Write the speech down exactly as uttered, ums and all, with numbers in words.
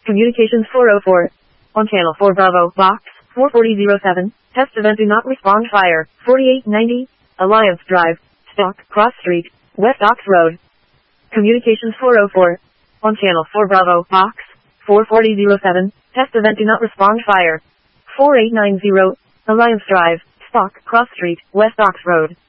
Communications four oh four. On channel four Bravo, box four forty oh seven. Test event do not respond fire. forty-eight ninety. Alliance Drive. Stock, Cross Street, West Ox Road. Communications four oh four. On channel four Bravo, box four forty oh seven. Test event do not respond fire. forty-eight ninety. Alliance Drive. Stock, Cross Street, West Ox Road.